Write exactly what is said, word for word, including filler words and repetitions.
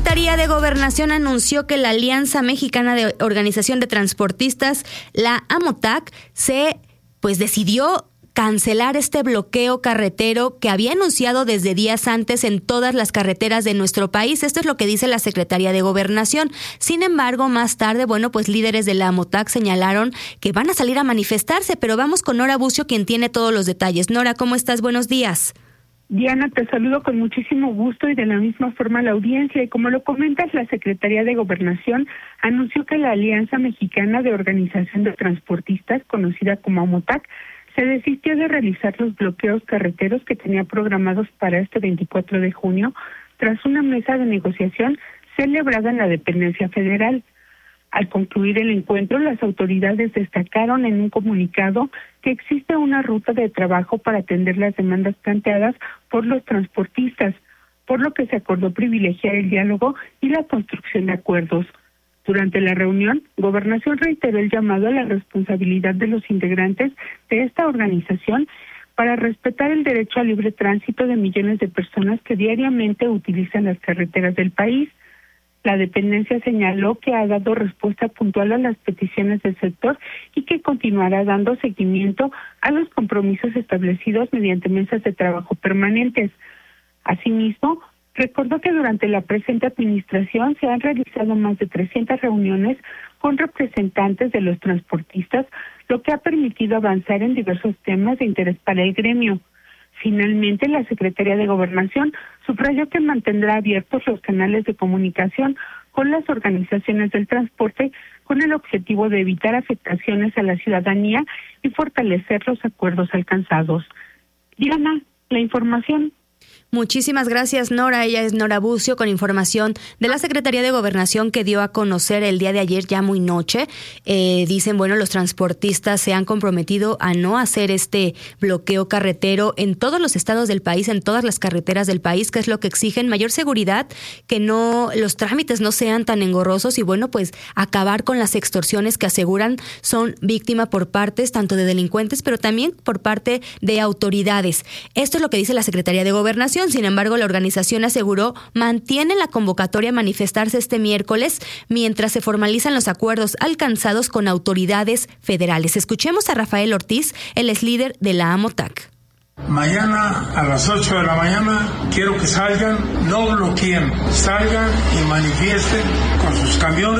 Secretaría de Gobernación anunció que la Alianza Mexicana de Organización de Transportistas, la AMOTAC, se pues decidió cancelar este bloqueo carretero que había anunciado desde días antes en todas las carreteras de nuestro país. Esto es lo que dice la Secretaría de Gobernación. Sin embargo, más tarde, bueno, pues líderes de la AMOTAC señalaron que van a salir a manifestarse, pero vamos con Nora Bucio, quien tiene todos los detalles. Nora, ¿cómo estás? Buenos días. Diana, te saludo con muchísimo gusto y de la misma forma a la audiencia. Y como lo comentas, la Secretaría de Gobernación anunció que la Alianza Mexicana de Organización de Transportistas, conocida como AMOTAC, se desistió de realizar los bloqueos carreteros que tenía programados para este veinticuatro de junio, tras una mesa de negociación celebrada en la dependencia federal. Al concluir el encuentro, las autoridades destacaron en un comunicado que existe una ruta de trabajo para atender las demandas planteadas por los transportistas, por lo que se acordó privilegiar el diálogo y la construcción de acuerdos. Durante la reunión, Gobernación reiteró el llamado a la responsabilidad de los integrantes de esta organización para respetar el derecho al libre tránsito de millones de personas que diariamente utilizan las carreteras del país. La dependencia señaló que ha dado respuesta puntual a las peticiones del sector y que continuará dando seguimiento a los compromisos establecidos mediante mesas de trabajo permanentes. Asimismo, recordó que durante la presente administración se han realizado más de trescientas reuniones con representantes de los transportistas, lo que ha permitido avanzar en diversos temas de interés para el gremio. Finalmente, la Secretaría de Gobernación subrayó que mantendrá abiertos los canales de comunicación con las organizaciones del transporte con el objetivo de evitar afectaciones a la ciudadanía y fortalecer los acuerdos alcanzados. Diana, la información. Muchísimas gracias, Nora. Ella es Nora Bucio con información de la Secretaría de Gobernación que dio a conocer el día de ayer, ya muy noche. Eh, dicen, bueno, los transportistas se han comprometido a no hacer este bloqueo carretero en todos los estados del país, en todas las carreteras del país, que es lo que exigen: mayor seguridad, que no los trámites no sean tan engorrosos y, bueno, pues acabar con las extorsiones que aseguran son víctima por partes tanto de delincuentes, pero también por parte de autoridades. Esto es lo que dice la Secretaría de Gobernación. Sin embargo, la organización aseguró mantiene la convocatoria a manifestarse este miércoles mientras se formalizan los acuerdos alcanzados con autoridades federales. Escuchemos a Rafael Ortiz, él es líder de la AMOTAC. Mañana a las ocho de la mañana quiero que salgan, no bloqueen, salgan y manifiesten con sus camiones